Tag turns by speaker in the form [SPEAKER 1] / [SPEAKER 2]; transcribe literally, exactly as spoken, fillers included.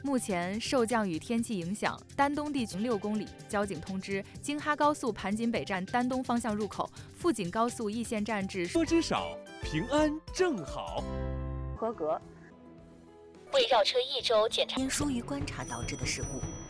[SPEAKER 1] 目前受降雨天气影响，丹东地区六公里，交警通知京哈高速盘锦北站丹东方向入口、富锦高速易县站至
[SPEAKER 2] 说之少，平安正好。
[SPEAKER 3] 合格。
[SPEAKER 4] 为绕车一周检查
[SPEAKER 5] 因疏于观察导致的事故。